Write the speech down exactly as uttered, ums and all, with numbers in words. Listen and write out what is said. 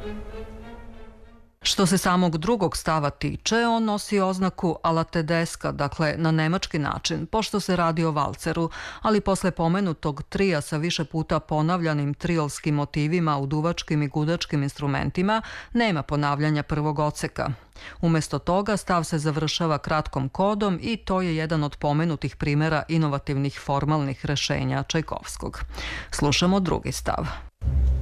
Što se samog drugog stava tiče, on nosi oznaku alla tedesca, dakle na nemački način, pošto se radi o valceru, ali posle pomenutog trija sa više puta ponavljanim triolskim motivima u duvačkim i gudačkim instrumentima, nema ponavljanja prvog odseka. Umesto toga, stav se završava kratkom kodom i to je jedan od pomenutih primjera inovativnih formalnih rešenja Čajkovskog. Slušamo drugi stav.